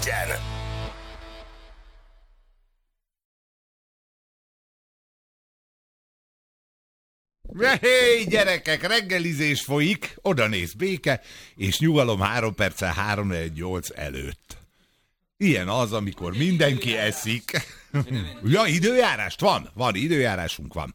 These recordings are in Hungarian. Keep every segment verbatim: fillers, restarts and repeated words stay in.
Hey, gyerekek, reggelizés folyik, oda néz Béke, és nyugalom három perccel három negyvennyolc előtt. Ilyen az, amikor mindenki eszik. Ja, időjárást van, van, időjárásunk van.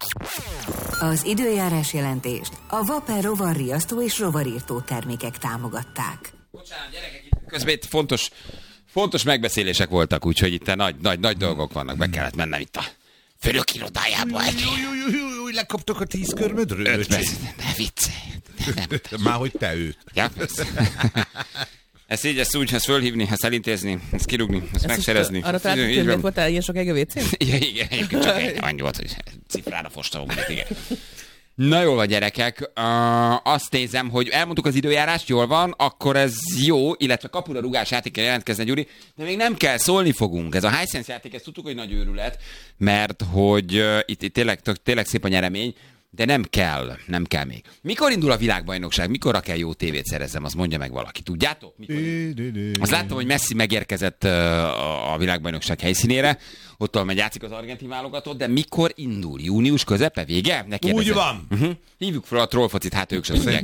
Az időjárás jelentést a Vaper rovarriasztó és rovarírtó termékek támogatták. Bocsánat, gyerekek, itt közben itt fontos, fontos megbeszélések voltak, úgyhogy itt nagy, nagy, nagy dolgok vannak, be kellett mennem itt a főnök irodájába. Új, lekaptok a tíz körmödről? Öt perc, ne viccelj. Már hogy te őt. Ja, ezt így, ezt úgy, ezt fölhívni, ezt elintézni, ezt kirúgni, ezt megszerezni. Arra találtuk, hogy miért voltál ilyen sok egy a vécén? Igen, igen, egyébként csak egy annyi volt, hogy cifrára fostam, igen. Na jól van, gyerekek, uh, azt nézem, hogy elmondtuk az időjárást, jól van, akkor ez jó, illetve kapura rugás játékkel jelentkezne, Gyuri, de még nem kell, szólni fogunk. Ez a Hisense játék, ezt tudtuk, hogy nagy őrület, mert hogy uh, itt, itt tényleg, tényleg szép a nyeremény, de nem kell, nem kell még. Mikor indul a világbajnokság? Mikorra kell jó tévét szerezzem? Azt mondja meg valaki. Tudjátok? Azt láttam, hogy Messi megérkezett a világbajnokság helyszínére. Ott, ahol megy játszik az argentin válogatott, de mikor indul? Június közepe? Vége? Úgy van. Uh-huh. Hívjuk fel a trollfocit, hát ők sem tudják.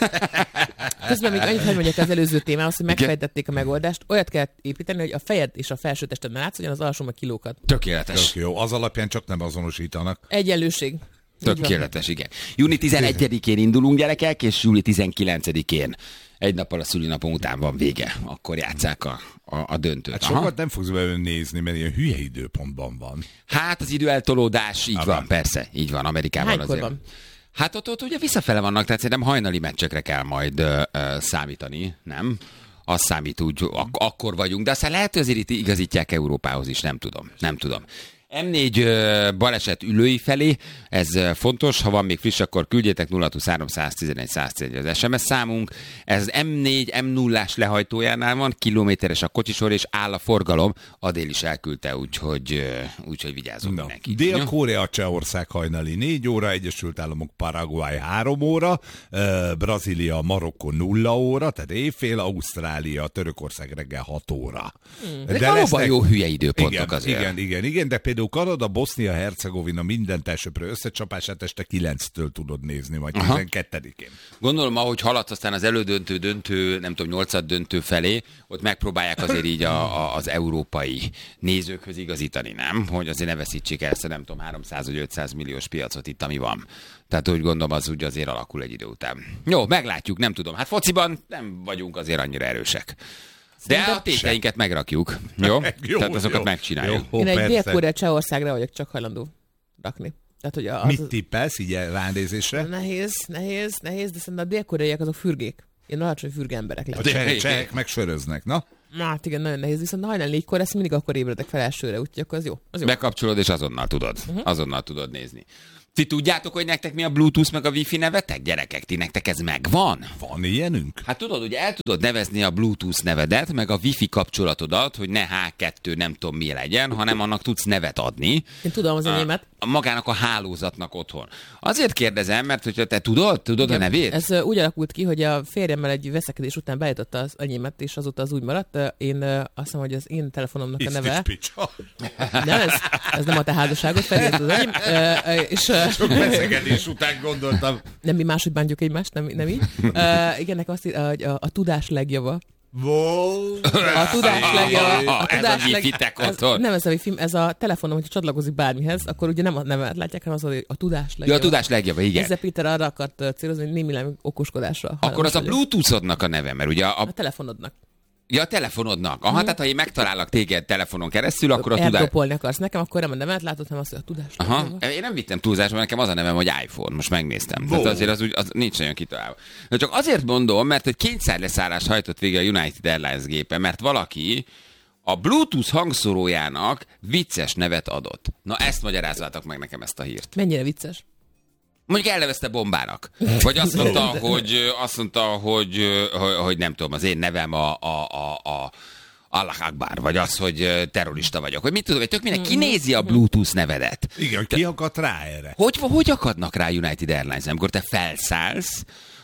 Közben még annyit, hogy mondjak az előző témához, hogy megfejtették a megoldást. Olyat kell építeni, hogy a fejed és a felső tested ne látszódjon, az alsó meg kilókat. Tökéletes. Tök jó. Az alapján csak nem azonosítanak. Egyenlőség. Tökéletes, igen. június tizenegyedikén indulunk, gyerekek, és július tizenkilencedikén. Egy nappal a szülinapom után van vége. Akkor játsszák a, a, a döntőt. Hát sokat nem fogsz belőle nézni, mert ilyen hülye időpontban van. Hát az időeltolódás, így Há, van, van, persze, így van, Amerikában Hánykor azért. van? Hát ott, ott ugye visszafele vannak, tehát szerintem hajnali meccsekre kell majd uh, uh, számítani, nem? Az számít úgy, ak- akkor vagyunk, de aztán lehet, hogy azért itt igazítják Európához is, nem tudom, nem tudom. em négy uh, baleset ülői felé, ez uh, fontos, ha van még friss, akkor küldjétek nulla huszonhárom száztizenegy száztizenegy az es em es számunk. Ez az em négy em nullás lehajtójánál van, kilométeres a kocsisor, és áll a forgalom. Adél is elküldte, úgyhogy, uh, úgyhogy vigyázzunk no. mindenki. Dél-Korea, Csehország hajnali négy óra, Egyesült Államok, Paraguay három óra, uh, Brazília, Marokkó nulla óra, tehát éjfél, Ausztrália, Törökország reggel hat óra. Hmm. De, de lesznek... jó hülye időpontok igen, azért. Igen, igen, igen, de például Kanada, Bosznia, Hercegovina minden elsőprő összecsapását este kilenctől tudod nézni, majd tizenkettedikén. Gondolom, ahogy haladsz aztán az elődöntő, döntő, nem tudom, nyolcad döntő felé, ott megpróbálják azért így a, a, az európai nézőkhöz igazítani, nem? Hogy azért ne veszítsék el ezt a nem tudom, háromszáz vagy ötszáz milliós piacot itt, ami van. Tehát úgy gondolom, az úgy azért alakul egy idő után. Jó, meglátjuk, nem tudom. Hát fociban nem vagyunk azért annyira erősek. De a téteinket megrakjuk, jó? jó Tehát azokat jó, megcsináljuk. Jó, Én egy Dél-Korea Csehországra vagyok csak hajlandó rakni. Tehát, hogy az... Mit tippelsz így ránézésre? Nehéz, nehéz, nehéz, de szerintem a dél-koreaiak azok fürgék. Ilyen alacsony fürge emberek lesznek. A csehek, csehek meg söröznek, na? Hát igen, nagyon nehéz, viszont hajnal négykor ezt mindig akkor ébredek fel elsőre, úgyhogy akkor az jó. Az jó. Bekapcsolod, és azonnal tudod. Uh-huh. Azonnal tudod nézni. Ti tudjátok, hogy nektek mi a Bluetooth meg a Wi-Fi nevetek? Gyerekek, ti nektek ez megvan? Van ilyenünk? Hát tudod, hogy el tudod nevezni a Bluetooth nevedet, meg a Wi-Fi kapcsolatodat, hogy ne há kettő nem tudom mi legyen, hanem annak tudsz nevet adni. Én tudom az enyémet. A, magának a hálózatnak otthon. Azért kérdezem, mert hogyha te tudod, tudod igen, a nevét? Ez uh, úgy alakult ki, hogy a férjemmel egy veszekedés után bejutotta az enyémet, és azóta az úgy maradt. Én uh, azt hiszem, hogy az én telefonomnak a neve. Nem, ez, ez nem a te házasságot, felírtad az enyém. Uh, és, uh, Sok veszekedés után gondoltam. Nem mi máshogy bántjuk egymást, nem, nem így. Uh, igen, nekem azt ír, hogy a, a tudás legjava. Wow. A tudás legjava. A tudás ez a wifi-tek otthon. Nem ez a wifi, ez a telefonom, hogyha csatlakozik bármihez, akkor ugye nem a nevet látják, hanem az, hogy a tudás legjava. Ja, a tudás legjava, igen. Ezzel Péter arra akart célozni, hogy némileg okoskodásra. Akkor az a Bluetooth-odnak a neve, mert ugye a... A telefonodnak. Ja, a telefonodnak. Aha, hmm. tehát ha én megtalállak téged telefonon keresztül, akkor a tudás... Elkopolni akarsz nekem, akkor nem a nevet látod, hanem azt, hogy a tudás. Aha, én nem vittem túlzásba, nekem az a nevem, hogy iPhone. Most megnéztem. Wow. Tehát azért az, úgy, az nincs nagyon kitalálva. De csak azért mondom, mert egy kényszerleszállást hajtott végre a United Airlines gépe, mert valaki a Bluetooth hangszórójának vicces nevet adott. Na ezt magyarázzátok meg nekem, ezt a hírt. Mennyire vicces? Mondjuk elnevezte bombának. Vagy azt mondta, hogy, azt mondta, hogy, hogy nem tudom, az én nevem a, a, a, a Allah Akbar, vagy az, hogy terrorista vagyok. Vagy mit tudom, hogy tök minden kinézi a Bluetooth nevedet. Igen, ki akadt rá erre? Hogy, hogy akadnak rá United Airlines, amikor te felszállsz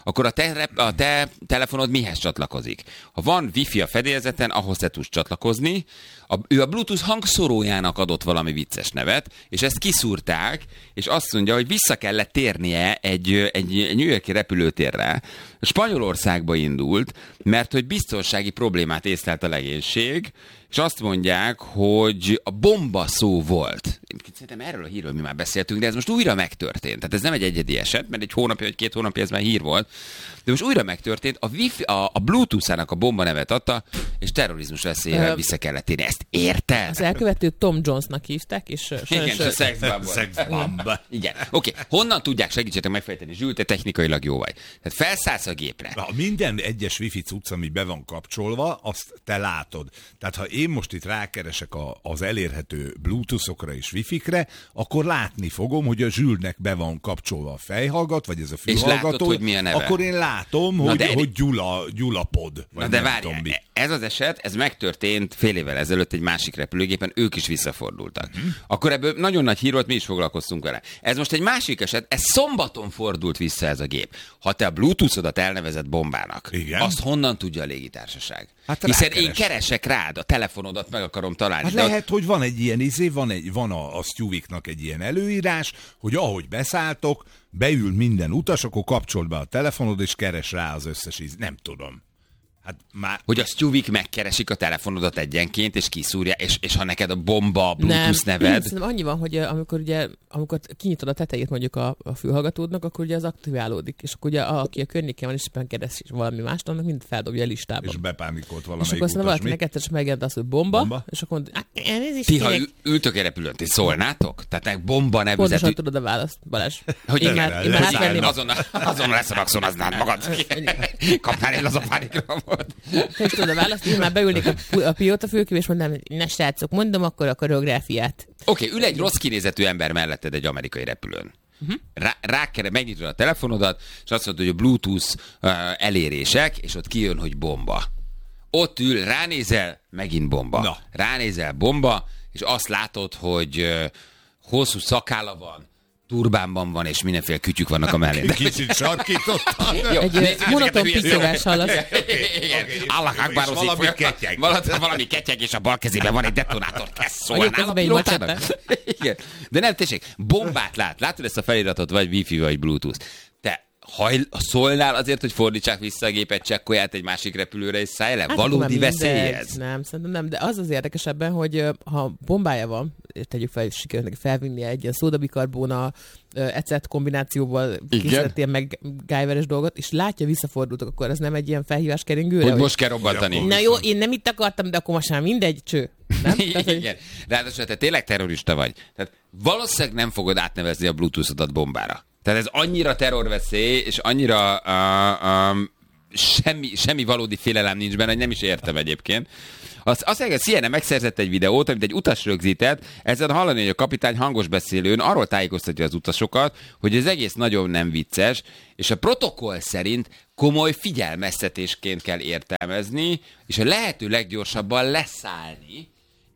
akkor a te, a te telefonod mihez csatlakozik? Ha van wifi a fedélzeten, ahhoz te tudsz csatlakozni. A, ő a Bluetooth hangszórójának adott valami vicces nevet, és ezt kiszúrták, és azt mondja, hogy vissza kellett térnie egy, egy New York-i repülőtérre. Spanyolországba indult, mert hogy biztonsági problémát észlelt a legénység, és azt mondják, hogy a bomba szó volt. Szerintem erről a hírről mi már beszéltünk, de ez most újra megtörtént. Tehát ez nem egy egyedi eset, mert egy hónapja vagy két hónapja ez már hír volt. De most újra megtörtént, a, wifi, a, a Bluetooth-ának a bomba nevet adta, és terrorizmus veszélyével uh, vissza kellett tenni. Ezt érted? Az elkövető Tom Jonesnak hívták, és igen, a szexbomba. Igen. Oké, okay. Honnan tudják, segítsetek megfejteni, Zsül, te technikailag jó vagy. Tehát felszállsz a gépre. Na, minden egyes wifi cucc, ami be van kapcsolva, azt te látod. Tehát ha én most itt rákeresek a, az elérhető Bluetooth-okra és wifi-kre, akkor látni fogom, hogy a Zsülnek be van kapcsolva a fejhallgat, vagy ez a fülhallgató. És látod, hogy mi a neve. Akkor én látom, hogy, de... hogy Gyula, Gyulapod. Na de várjál, ez az eset, ez megtörtént fél évvel ezelőtt egy másik repülőgépen, ők is visszafordultak. Mm. Akkor ebből nagyon nagy hír volt, mi is foglalkoztunk vele. Ez most egy másik eset, ez szombaton fordult vissza ez a gép. Ha te a Bluetooth-odat elnevezett bombának, igen? Azt honnan tudja a légitársaság? Hát hiszen rákeres. Én keresek rád, a telefonodat meg akarom találni. Hát lehet, ott... hogy van egy ilyen izé, van, egy, van a, a Stewiknak egy ilyen előírás, hogy ahogy beszálltok, beül minden utas, akkor kapcsold be a telefonod, és keres rá az összes íz. Nem tudom. Hát már... Hogy a Stewik megkeresik a telefonodat egyenként, és kiszúrja, és, és ha neked a bomba Bluetooth nem, neved... Nem, annyi van, hogy amikor ugye, amikor kinyitod a tetejét mondjuk a, a fülhallgatódnak, akkor ugye az aktiválódik, és akkor ugye a, aki a környéken van, és éppen keres valami mást, annak mind feldobja a listába. És bepánikolt valamelyik utas. És akkor aztán valakinek egyszer megjelent az, hogy bomba, bomba? És akkor mondja, ez is ti, ha ültök egy repülőn, ti szólnátok? Tehát bomba nevű... Pontosan tudod a választ, Balázs. Hogy én már, én már átvenném. Azon leszarakszonaznád magad. Kapnál egy lazapánikramot. Te is tudod a választ, én már beülnék a, a pilóta fülkébe, és mondanám, hogy ne srácok, mondom akkor a koreográfiát. Oké, okay, ül egy rossz kinézetű ember melletted egy amerikai repülőn. Uh-huh. Rá, rá megnyitod a telefonodat, és azt mondod, hogy a Bluetooth uh, elérések, és ott kijön, hogy bomba. Ott ül, ránézel, megint bomba. Na. Ránézel, bomba, és azt látod, hogy uh, hosszú szakálla van, turbánban van, és mindenféle kütyük vannak a mellén. Kicsit sarkítottan. Egy monoton piszogás hallasz. Igen. Allah Akbar, valami ketyeg. Valami ketyeg, és a bal kezében van egy detonátor. Kezd szólnál a pilótának. Igen. De nem, tessék, bombát lát. Látod ezt a feliratot, vagy wifi, vagy Bluetooth. Te hajl, szólnál azért, hogy fordítsák vissza a gépet, csekkolját egy másik repülőre, és szállj le? Hát valódi veszély ez? Nem, szerintem nem, de az az érdekesebben, hogy ha bombája van, tegyük fel, hogy sikerült neki felvinnie egy ilyen szódabikarbóna ecet kombinációval készítettél meg gájveres dolgot, és látja, visszafordultak, akkor ez nem egy ilyen felhívás keringőre? Hogy most kell robbantani. Na jó, én nem itt akartam, de akkor most már mindegy, cső. Nem? Tehát, hogy... Igen. Ráadásul te tényleg terrorista vagy. Tehát valószínűleg nem fogod átnevezni a Bluetooth-odat bombára. Tehát ez annyira terrorveszély, és annyira uh, um, semmi, semmi valódi félelem nincs benne, hogy nem is értem egyébként. Azt, azt mondja, hogy C N N megszerzett egy videót, amit egy utas rögzített, ezzel hallani, hogy a kapitány hangos beszélőn arról tájékoztatja az utasokat, hogy az egész nagyon nem vicces, és a protokoll szerint komoly figyelmeztetésként kell értelmezni, és a lehető leggyorsabban leszállni,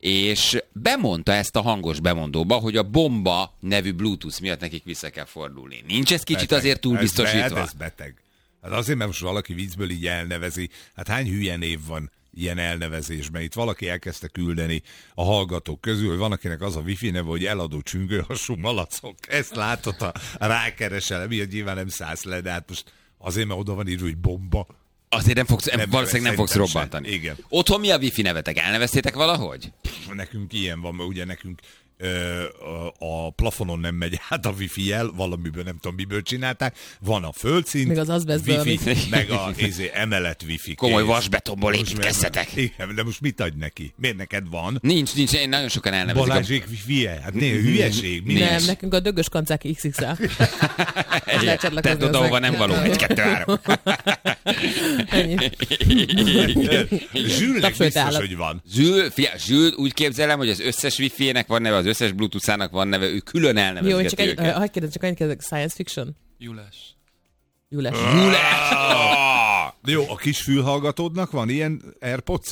és bemondta ezt a hangos bemondóba, hogy a bomba nevű Bluetooth miatt nekik vissza kell fordulni. Nincs ez kicsit beteg. Azért túl biztosítva? Ez, ez beteg. Hát azért, mert most valaki viccből így elnevezi. Hát hány hülye név van ilyen elnevezésben? Itt valaki elkezdte küldeni a hallgatók közül, hogy van, akinek az a wifi neve, hogy eladó csüngőhasú malacok. Ezt látod, a rákeresel, miatt nyilván nem szállsz le, de hát most azért, mert oda van írva, hogy bomba. Azért nem fogsz, nem, valószínűleg nem fogsz robbantani. Igen. Otthon mi a wifi nevetek? Elneveztétek valahogy? Pff, nekünk ilyen van, mert ugye nekünk ö, a, a plafonon nem megy át a wifi-jel, valamiből nem tudom miből csinálták. Van a földszint, meg az azbesztből, wifi, meg a ezé, emelet wifi. Komoly vasbetonból építkezzetek. Igen, de most mit adj neki? Miért neked van? Nincs, nincs, én nagyon sokan elnevezik. Balázsék a... wifi-je? Hát né, hülyeség. Nem, nincs. Nekünk a dögös kancák iksz iksz el. Te oda, ahova nem való. Egy, kettő, három. Zsülnek biztos, hogy van. Zsül, fia, Zsül, úgy képzelem, hogy az összes wifi-ének van neve, az összes Bluetooth-ának van neve, ő külön elnevezgeti őket. Jó, csak egy, hagyj kérdezni, csak annyit kérdezik, science fiction? Julás. Julás. Julás! Jó, a kis fülhallgatódnak van ilyen AirPods-od?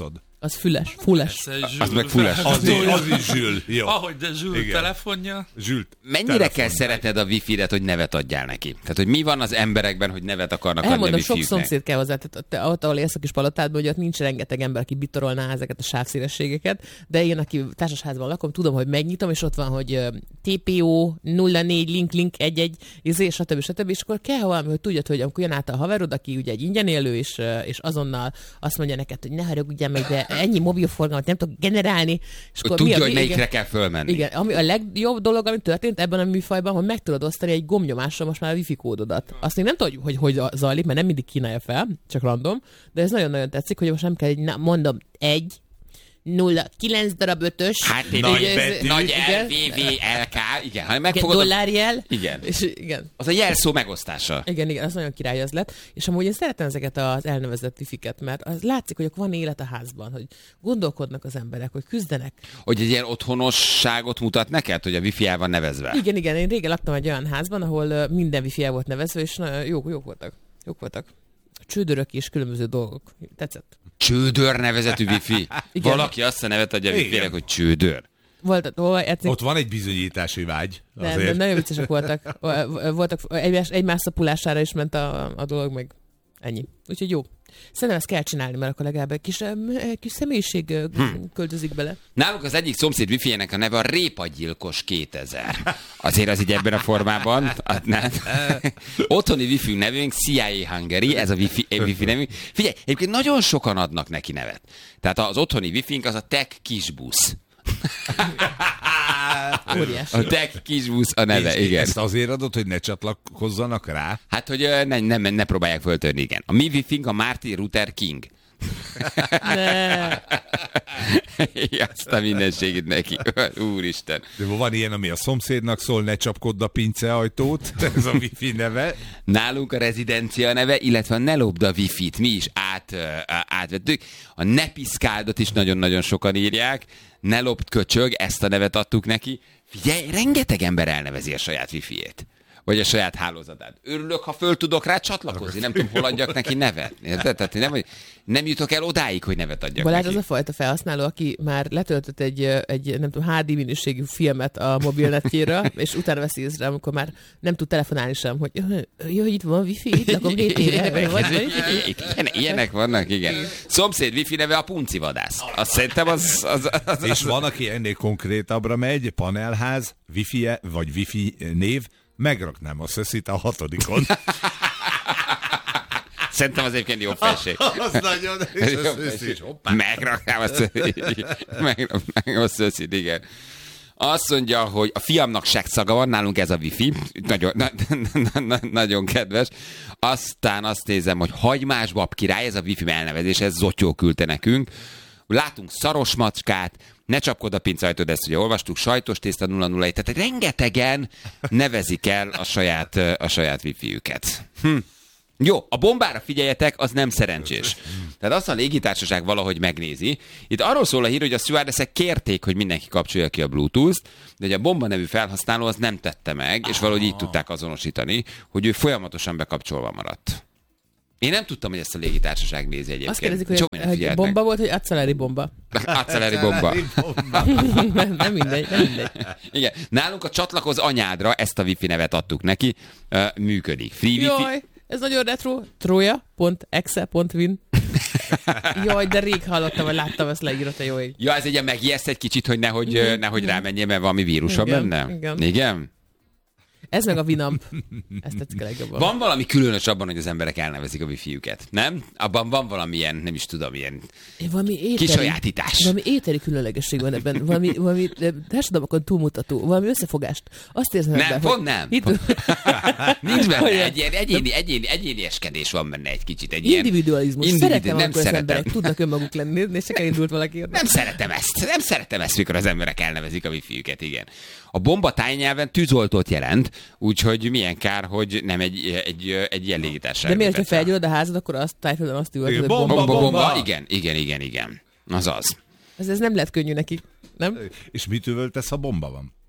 Az füles, fulles. Az meg fulles. Az, is- az is Zsül. Jó. Ahogy de Zsül Igen. telefonja. Zsül. Mennyire telefon. kell szeretned a wifi-et, hogy nevet adjál neki? Tehát, hogy mi van az emberekben, hogy nevet akarnak adni a Elmondom, sok wifi-jüknek? szomszéd kell hozzá, tehát te- ott, ahol élsz a kis palotádban, hogy ott nincs rengeteg ember, aki bitorolná ezeket a sávszélességeket, de én, aki társasházban lakom, tudom, hogy megnyitom, és ott van, hogy ö, té pé ó nulla négy link link egy egy, izé, stb. stb. És akkor kell valami, hogy tudjad, hogy amikor jön át a haverod, aki ugye egy ingyen élő, és, ö, és azonnal azt mondja neked, hogy ne haragudjál meg, de ennyi mobilforgalmat nem tudok generálni. És Hogy akkor tudja, mi a- hogy melyikre igen. kell fölmenni. Igen, ami a legjobb dolog, ami történt ebben a műfajban, hogy meg tudod osztani egy gombnyomásra most már a wifi kódodat. Azt még nem tudod, hogy hogy zajlik, mert nem mindig kínálja fel, csak random, de ez nagyon-nagyon tetszik, hogy most nem kell, egy, na, mondom, egy, nulla, kilenc darab ötös, Hát én Nagy nagy, betű. nagy Igen. L, V, V, L, K, igen, ha igen, megfogod, a- dollárjel, igen. és igen. Az a jelszó megosztása. Igen, igen, az nagyon király az lett. És amúgy én szeretem ezeket az elnevezett wifiket, mert az látszik, hogy van élet a házban, hogy gondolkodnak az emberek, hogy küzdenek. Hogy egy ilyen otthonosságot mutat neked, hogy a wifi el van nevezve. Igen, igen, én régen laktam egy olyan házban, ahol ö, minden wifi el volt nevezve, és nagyon jók, jók voltak. Jók voltak. Csődörök és különböző dolgok. Tetszett. Csődör nevezetű wifi. Igen. Valaki azt a nevet adja a Igen. wifi-nek, hogy csődör. Volt, hol, etni, Ott van egy bizonyítási vágy. nem, Azért. nem, nagyon viccesek voltak. Voltak egymás, egymás szapulására is ment a, a dolog, meg ennyi. Úgyhogy jó. Szerintem ezt kell csinálni, mert akkor legalább egy kis, em, egy kis személyiség ö, költözik bele. Nálunk az egyik szomszéd wifi-nek a neve a Répagyilkos kétezer. Azért az így ebben a formában. A, nem. Otthoni wifi nevünk C I A Hungary, ez a wifi, wifi nevünk. Figyelj, egyébként nagyon sokan adnak neki nevet. Tehát az otthoni wifi-nk az a Tech Kisbusz. Óriási. A Tech Kisbusz a neve, És igen. Ezt azért adod, hogy ne csatlakozzanak rá? Hát, hogy ö, ne, ne, ne próbálják föltörni, igen. A mi wifi-nk a Martin Luther King. Ne. Azt a mindenségét neki. Úristen. De van ilyen, ami a szomszédnak szól, ne csapkodd a pinceajtót, ez a wifi neve. Nálunk a rezidencia neve, illetve a ne lopd a wifi-t mi is át, ö, átvettük. A ne piszkáldot is nagyon-nagyon sokan írják. Ne lopd köcsög, ezt a nevet adtuk neki. Figyelj, rengeteg ember elnevezi a saját wifi-ét. Vagy a saját hálózatát. Örülök, ha föl tudok rá csatlakozni. Nem tudom, hol adjak neki nevet. Érted? Tehát nem, nem jutok el odáig, hogy nevet adjak Balázs neki. az a fajta felhasználó, aki már letöltött egy, ö, egy nem tudom, há dé minőségű filmet a mobilnetjére, és utána veszi észre, amikor már nem tud telefonálni sem, hogy jó, hogy itt van wifi, itt lakom két éve, vagy, vagy, vagy. Ilyen, ilyenek vannak, igen. Szomszéd wifi neve a punci vadász. Azt szerintem az... az, az, az És van, aki ennél konkrétabbra megy, panelház, wifi vagy wifi név, megraknám a szöszit a hatodikon. Szerintem az egyébként jó felség. Az nagyon, és a szöszi is, hoppá. Megraknám a szöszit. Megraknám a szöszit, igen. Azt mondja, hogy a fiamnak seggszaga van, nálunk ez a wifi. Nagyon, na, na, na, nagyon kedves. Aztán azt nézem, hogy hagymás bab király, ez a wifi elnevezés, ez Zotyó küldte nekünk. Látunk szaros macskát, ne csapkod a pincajtod, ezt ugye olvastuk, sajtos tészta nulla nulla egy, tehát rengetegen nevezik el a saját, a saját wifi-üket. Hm. Jó, a bombára figyeljetek, az nem szerencsés. Tehát azt a légitársaság valahogy megnézi. Itt arról szól a hír, hogy a stewardessek kérték, hogy mindenki kapcsolja ki a Bluetooth-t, de hogy a bomba nevű felhasználó az nem tette meg, és valahogy így tudták azonosítani, hogy ő folyamatosan bekapcsolva maradt. Én nem tudtam, hogy ezt a légitársaság nézi egyébként. Azt kérdezik, hogy, Sok hogy mindent figyeltek. bomba volt, hogy acceleri bomba. Acceleri bomba. nem, nem mindegy, nem mindegy. Igen. Nálunk a csatlakoz anyádra ezt a wifi nevet adtuk neki. Uh, működik. Free wifi. Jaj, ez nagyon retro. troja pont exe pont win. Jaj, de rég hallottam, vagy láttam ezt leírata, jó ég. Ja, ez egy ilyen megijeszt egy kicsit, hogy nehogy, ö, nehogy rámenjen, mert valami vírus van Igen, benne? igen. Igen? Ez meg a Winamp. Ezt tetszik a legjobban. Van valami különös abban, hogy az emberek elnevezik a wifi-üket, nem? Abban van valamilyen, nem is tudom, ilyen Valami éteri, kisajátítás. valami éteri különlegesség van ebben. Valami, valami társadalmakon túlmutató. Valami összefogást. Azt érzem Nem, ebben, pont hogy nem. Itt, Nincs benne, Hogy- egy ilyen egyéni, egyéni, egyénieskedés van benne egy kicsit. Egy ilyen individualizmus. individu- Szeretem, nem amikor az szeretem. emberek tudnak önmaguk lenni, és csak elindult valaki. Nem szeretem ezt. Nem szeretem ezt, mikor az emberek elnevezik a wifi-üket, igen. A bomba tájnyelven tűzoltót jelent, úgyhogy milyen kár, hogy nem egy, egy, egy ilyen légitársaság. De miért, ha felgyullad a házad, akkor azt tájföldön azt üvöltöd, hogy Bomba, bomba. Bomba, bomba, bomba. igen, igen, igen, igen. Az az. Ez, ez nem lett könnyű nekik, nem? És mit üvöltesz, ha bomba van?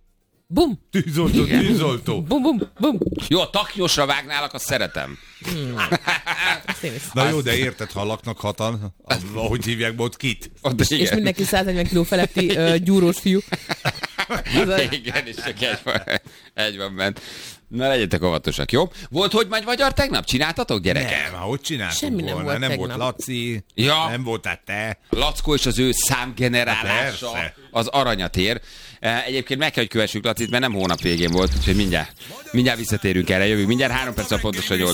Bum! Tűzoltó, tűzoltó. Bum, bum, bum. Jó, a taknyosra vágnálak, azt szeretem. Hmm. Na jó, de érted, ha laknak hatan, ahogy hívják, ott kit? Ott, És igen. mindenki száznegyven kiló feletti uh, gyúrós fiú. Igen, és csak egy van, egy van bent. Na legyetek óvatosak, jó? Volt, hogy majd magyar tegnap? Csináltatok, gyerekek? Nem, hogy csináltuk Semmi nem volna? volt Nem tegnap. volt Laci, Ja. nem voltál te. Lackó és az ő számgenerálása Persze. az aranyat ér. E, Egyébként meg kell, hogy kövessük Lacit, mert nem hónap végén volt, úgyhogy mindjárt, mindjárt visszatérünk erre, jövünk mindjárt három perc a pontosan nyolc.